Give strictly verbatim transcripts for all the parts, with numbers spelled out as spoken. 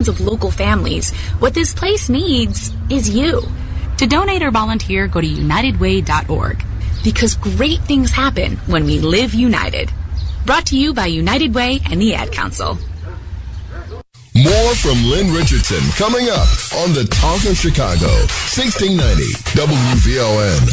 thousands of local families, what this place needs is you. To donate or volunteer, go to united way dot org. Because great things happen when we live united. Brought to you by United Way and the Ad Council. More from Lynn Richardson coming up on the Talk of Chicago, sixteen ninety W V O N.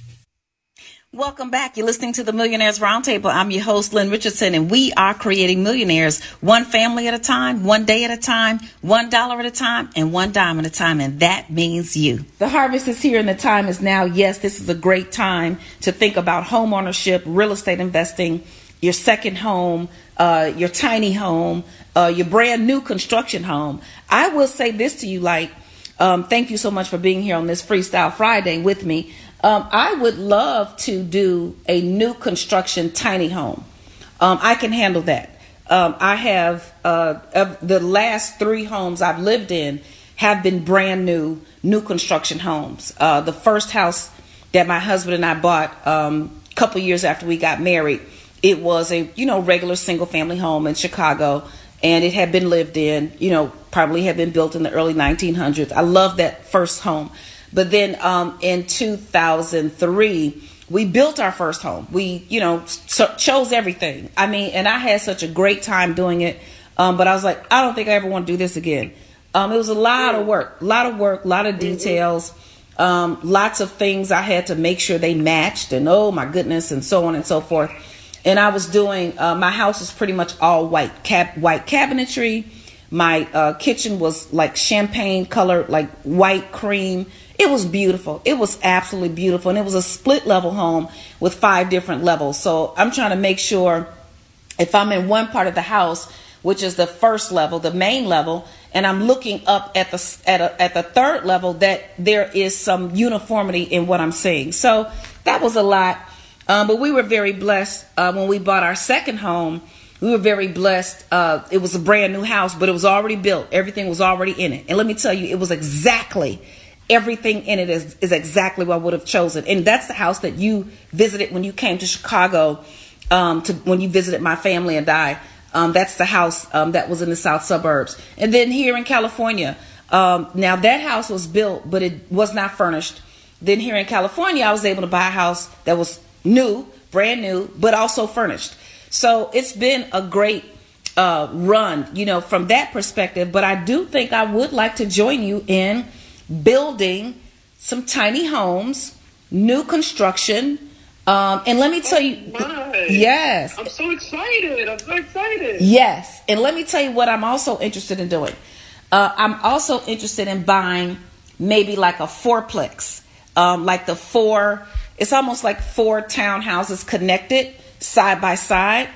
Welcome back. You're listening to the Millionaires Roundtable. I'm your host, Lynn Richardson, and we are creating millionaires one family at a time, one day at a time, one dollar at a time, and one dime at a time, and that means you. The harvest is here and the time is now. Yes, this is a great time to think about home ownership, real estate investing, your second home, uh, your tiny home, uh, your brand new construction home. I will say this to you, like, um, thank you so much for being here on this Freestyle Friday with me. Um, I would love to do a new construction tiny home. Um, I can handle that. Um, I have uh, of the last three homes I've lived in have been brand new, new construction homes. Uh, the first house that my husband and I bought um, a couple years after we got married, it was a you know regular single family home in Chicago, and it had been lived in. You know, probably had been built in the early nineteen hundreds. I love that first home. But then um, in two thousand three, we built our first home. We, you know, so chose everything. I mean, and I had such a great time doing it. Um, but I was like, I don't think I ever want to do this again. Um, it was a lot of work, a lot of work, a lot of details, um, lots of things I had to make sure they matched. And oh, my goodness, and so on and so forth. And I was doing uh, my house is pretty much all white, cap, white cabinetry. My uh, kitchen was like champagne color, like white cream. It was beautiful. It was absolutely beautiful. And it was a split level home with five different levels. So I'm trying to make sure if I'm in one part of the house, which is the first level, the main level, and I'm looking up at the at, a, at the third level, that there is some uniformity in what I'm seeing. So that was a lot. Um, but we were very blessed uh, when we bought our second home. We were very blessed. Uh, it was a brand new house, but it was already built. Everything was already in it. And let me tell you, it was exactly everything in it is, is exactly what I would have chosen. And that's the house that you visited when you came to Chicago, um, to when you visited my family and I. Um, that's the house um, that was in the south suburbs. And then here in California, um, now that house was built, but it was not furnished. Then here in California, I was able to buy a house that was new, brand new, but also furnished. So it's been a great uh, run, you know, from that perspective. But I do think I would like to join you in building some tiny homes, new construction. Um, and let me tell you, oh yes, I'm so excited. I'm so excited. Yes. And let me tell you what I'm also interested in doing. Uh, I'm also interested in buying maybe like a fourplex, um, like the four, it's almost like four townhouses connected side by side.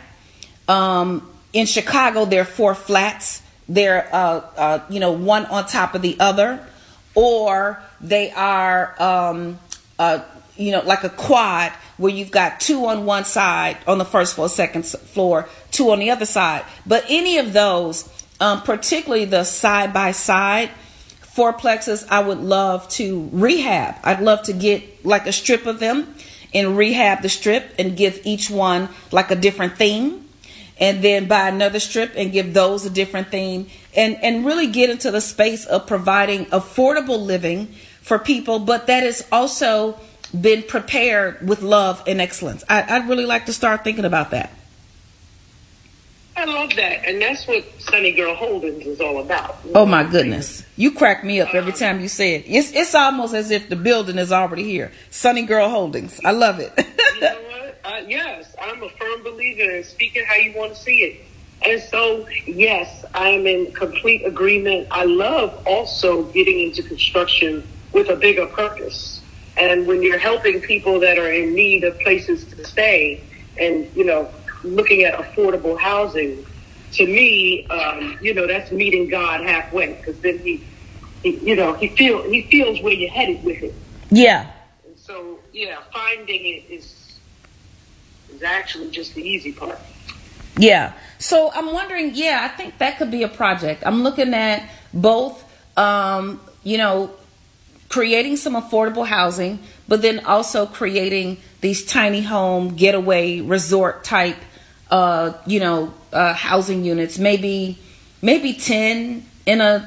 Um, in Chicago, there are four flats. They're, uh, uh, you know, one on top of the other. Or they are, um, uh, you know, like a quad where you've got two on one side on the first floor, second floor, two on the other side. But any of those, um, particularly the side by side fourplexes, I would love to rehab. I'd love to get like a strip of them and rehab the strip and give each one like a different theme. And then buy another strip and give those a different theme, and, and really get into the space of providing affordable living for people, but that has also been prepared with love and excellence. I, I'd really like to start thinking about that. I love that. And that's what Sunny Girl Holdings is all about. Oh, my goodness. You crack me up every time you say it. It's, it's almost as if the building is already here. Sunny Girl Holdings. I love it. You know what? Uh, yes, I'm a firm believer in speaking how you want to see it. And so, yes, I am in complete agreement. I love also getting into construction with a bigger purpose. And when you're helping people that are in need of places to stay and, you know, looking at affordable housing, to me, um, you know, that's meeting God halfway, because then he, he, you know, he feel he feels where you're headed with it. Yeah. And so, yeah, finding it is is actually just the easy part. Yeah. So I'm wondering, yeah, I think that could be a project. I'm looking at both, um, you know, creating some affordable housing, but then also creating these tiny home getaway resort type, uh, you know, uh, housing units, maybe, maybe ten in a,